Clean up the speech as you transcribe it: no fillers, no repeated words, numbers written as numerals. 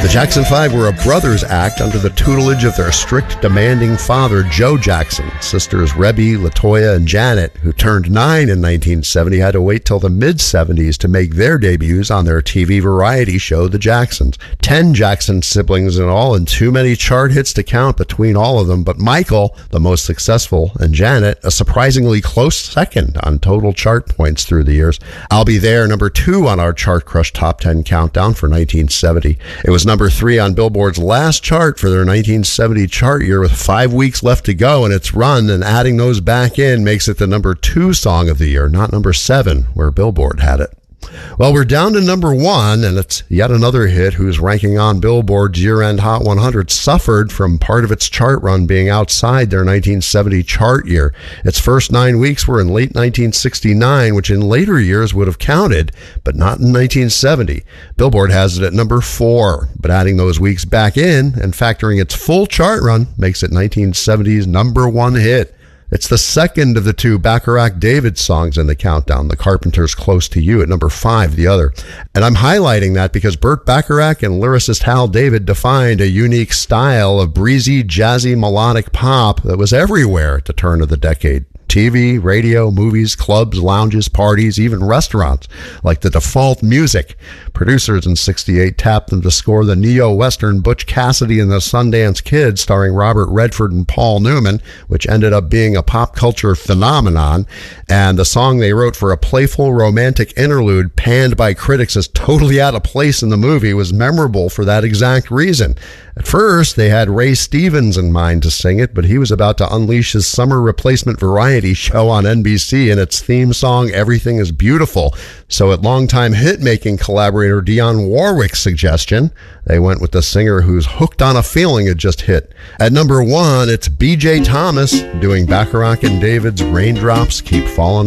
Jackson 5 were a brothers act under the tutelage of their strict, demanding father, Joe Jackson. Sisters Rebby, Latoya, and Janet, who turned 9 in 1970, had to wait till the mid-70s to make their debuts on their TV variety show, The Jacksons. 10 Jackson siblings in all, and too many chart hits to count between all of them, but Michael, the most successful, and Janet, a surprisingly close second on total chart points through the years. I'll Be There, number 2 on our Chart Crush Top 10 countdown for 1970. It was number 3 on Billboard's last chart for their 1970 chart year with 5 weeks left to go in its run, and adding those back in makes it the number 2 song of the year, not number 7, where Billboard had it. Well, we're down to number 1, and it's yet another hit whose ranking on Billboard's year-end Hot 100 suffered from part of its chart run being outside their 1970 chart year. Its first 9 weeks were in late 1969, which in later years would have counted, but not in 1970. Billboard has it at number 4, but adding those weeks back in and factoring its full chart run makes it 1970's number 1 hit. It's the second of the 2 Bacharach-David songs in the countdown, The Carpenters' Close to You at number 5, the other. And I'm highlighting that because Burt Bacharach and lyricist Hal David defined a unique style of breezy, jazzy, melodic pop that was everywhere at the turn of the decade. TV, radio, movies, clubs, lounges, parties, even restaurants, like the default music. Producers in '68 tapped them to score the neo-western Butch Cassidy and the Sundance Kid, starring Robert Redford and Paul Newman, which ended up being a pop culture phenomenon. And the song they wrote for a playful, romantic interlude, panned by critics as totally out of place in the movie, was memorable for that exact reason. At first, they had Ray Stevens in mind to sing it, but he was about to unleash his summer replacement variety show on NBC and its theme song, Everything is Beautiful. So at longtime hit-making collaborator Dionne Warwick's suggestion, they went with the singer whose Hooked on a Feeling had just hit. At number 1, it's B.J. Thomas doing Bacharach and David's Raindrops Keep Falling